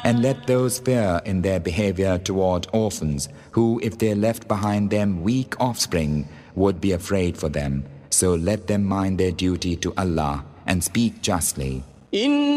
And let those fear in their behavior toward orphans, who, if they left behind them weak offspring, would be afraid for them. So let them mind their duty to Allah and speak justly.